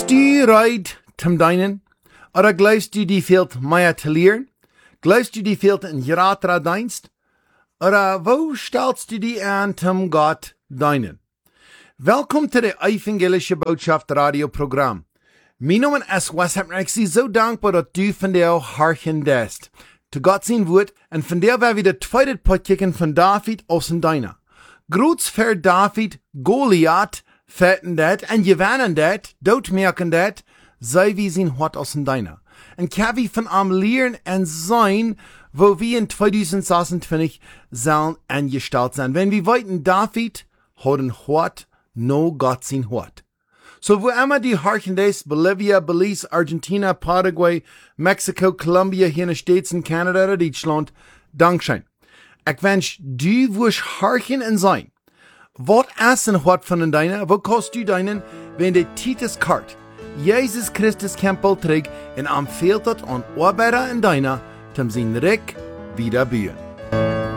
du reid zum Deinen? Oder glaubst du, die fehlt mehr zu lernen? Glaubst du, die fehlt ein grater Dienst? Oder wo stellst du die an zum Gott Deinen? Welkom zu der Evangelische Botschaft Radioprogramm. Mijn naam is Wes Hepner. Ik zie zo dankbaar dat du van jou harken dest. Te God zijn woord en van der waar we de tweede pot kijken van David aus den Deiner. Groots ver David, Goliath, fetten dat en gewannen dat, doodmerken dat, zij wie zijn wat aus den Deiner. En kan we van am leren en zijn, wo we in 2026 zullen angesteld zijn. Wenn we weten David, houden wat, no Gott zijn wat. So wo immer die Harkendes, Bolivia, Belize, Argentina, Paraguay, Mexico, Colombia, hier in den States und Kanada oder Deutschland, Dankeschön. Ich wünsch du wirst harken und sein. Wat essen wat von den Deinen, wo kost du deinen, wenn der Titus kart, Jesus Christus Kempel trägt und am fehlt an Arbeiter und Deiner, zum sein Reck wieder bühen.